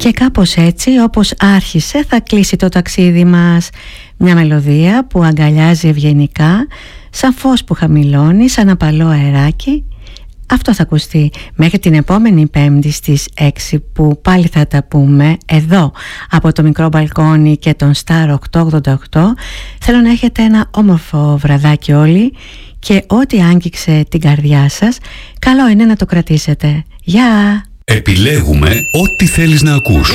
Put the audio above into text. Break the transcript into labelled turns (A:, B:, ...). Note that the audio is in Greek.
A: Και κάπως έτσι, όπως άρχισε, θα κλείσει το ταξίδι μας. Μια μελωδία που αγκαλιάζει ευγενικά, σαν φως που χαμηλώνει, σαν απαλό αεράκι. Αυτό θα ακουστεί μέχρι την επόμενη Πέμπτη στις 6, που πάλι θα τα πούμε εδώ από το μικρό μπαλκόνι και τον Star 888. Θέλω να έχετε ένα όμορφο βραδάκι όλοι και ό,τι άγγιξε την καρδιά σας, καλό είναι να το κρατήσετε. Γεια!
B: Επιλέγουμε ό,τι θέλεις να ακούς.